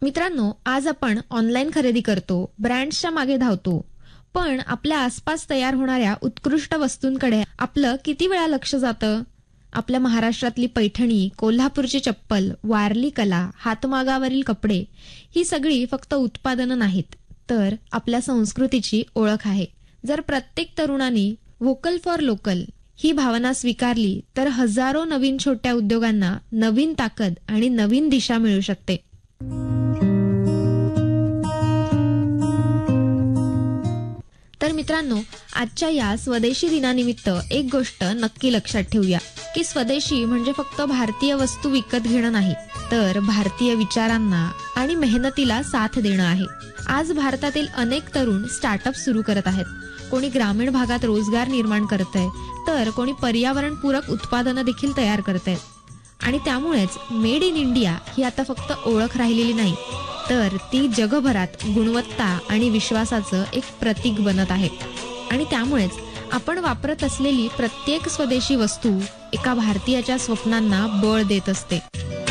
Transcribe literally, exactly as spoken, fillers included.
मित्रांनो, आज आपण ऑनलाईन खरेदी करतो, ब्रँड्सच्या मागे धावतो, पण आपल्या आसपास तयार होणाऱ्या उत्कृष्ट वस्तूंकडे आपलं किती वेळा लक्ष जातं? आपल्या महाराष्ट्रातली पैठणी, कोल्हापूरची चप्पल, वारली कला, हातमागावरील कपडे ही सगळी फक्त उत्पादनं नाहीत, तर आपल्या संस्कृतीची ओळख आहे. जर प्रत्येक तरुणांनी व्होकल फॉर लोकल ही भावना स्वीकारली तर हजारो नवीन छोट्या उद्योगांना नवीन ताकद आणि नवीन दिशा मिळू शकते. तर मित्रांनो, आजच्या या स्वदेशी दिनानिमित्त एक गोष्ट नक्की लक्षात ठेवूया की स्वदेशी म्हणजे फक्त भारतीय वस्तू विकत घेणं नाही, तर भारतीय विचारांना आणि मेहनतीला साथ देणं आहे. आज भारतातील अनेक तरुण स्टार्टअप सुरू करत आहेत. कोणी ग्रामीण भागात रोजगार निर्माण करतंय, तर कोणी पर्यावरणपूरक उत्पादनं देखील तयार करतंय. आणि त्यामुळेच मेड इन इंडिया ही आता फक्त ओळख राहिलेली नाही, तर ती जगभरात गुणवत्ता आणि विश्वासाचं एक प्रतीक बनत आहे. आणि त्यामुळेच आपण वापरत असलेली प्रत्येक स्वदेशी वस्तू एका भारतीयाच्या स्वप्नांना बळ देत असते.